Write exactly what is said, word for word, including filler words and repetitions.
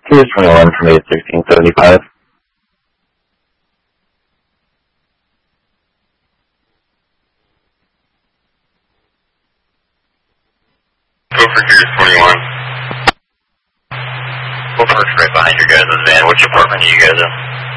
Here's twenty-one from eight sixteen seventy-five. Go for Here's twenty-one. We'll park right behind your guys' van. Which apartment are you guys in?